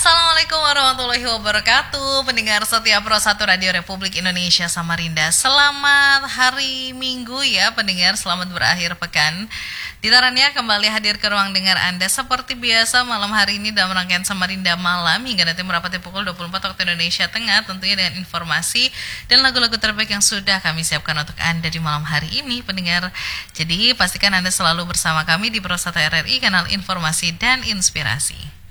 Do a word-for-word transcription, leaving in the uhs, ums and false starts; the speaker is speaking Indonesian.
Assalamualaikum warahmatullahi wabarakatuh. Pendengar setia Pro satu Radio Republik Indonesia Samarinda, selamat hari Minggu ya pendengar, selamat berakhir pekan. Ditarannya kembali hadir ke ruang dengar Anda seperti biasa malam hari ini dalam rangkaian Samarinda Malam hingga nanti merapati pukul dua puluh empat waktu Indonesia Tengah, tentunya dengan informasi dan lagu-lagu terbaik yang sudah kami siapkan untuk Anda di malam hari ini pendengar. Jadi pastikan Anda selalu bersama kami di Pro satu R R I, kanal informasi dan inspirasi.